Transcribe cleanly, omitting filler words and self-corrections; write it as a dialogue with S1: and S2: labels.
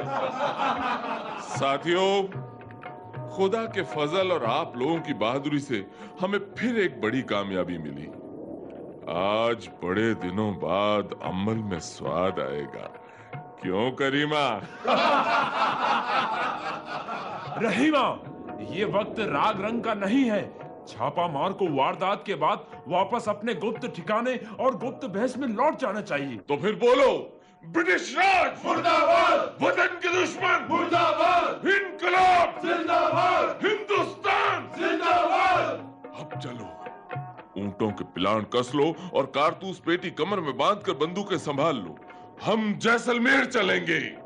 S1: साथियों, खुदा के फजल और आप लोगों की बहादुरी से हमें फिर एक बड़ी कामयाबी मिली। आज बड़े दिनों बाद अमल में स्वाद आएगा, क्यों करीमा?
S2: रहीमा, ये वक्त राग रंग का नहीं है। छापा मार को वारदात के बाद वापस अपने गुप्त ठिकाने और गुप्त भेष में लौट जाना चाहिए।
S1: तो फिर बोलो, ब्रिटिश राज
S3: मुर्दाबाद,
S1: वतन के दुश्मन
S3: मुर्दाबाद,
S1: इनकलाब
S3: जिंदाबाद,
S1: हिंदुस्तान
S3: जिंदाबाद।
S1: अब चलो, ऊंटों के पिलान कस लो और कारतूस पेटी कमर में बांधकर बंदूकें संभाल लो। हम जैसलमेर चलेंगे।